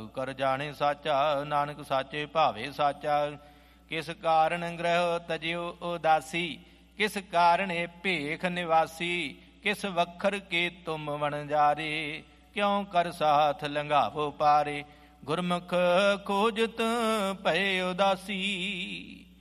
ਕਰ ਜਾਣੇ ਸਾਚਾ। ਨਾਨਕ ਸਾਚੇ ਭਾਵੇ ਸਾਚਾ। ਕਿਸ ਕਾਰਨ ਗ੍ਰਹਿ ਤਜਿਓ ਉਦਾਸੀ, ਕਿਸ ਕਾਰਣੇ ਭੇਖ ਨਿਵਾਸੀ। ਕਿਸ ਵਖਰ ਕੇ ਤੁਮ ਵਣਜਾਰੇ, ਕਿਉ ਕਰ ਸਾਥ ਲੰਘਾਵੋ ਪਾਰੇ। ਗੁਰਮੁਖ ਖੋਜਤ ਭਏ ਉਦਾਸੀ।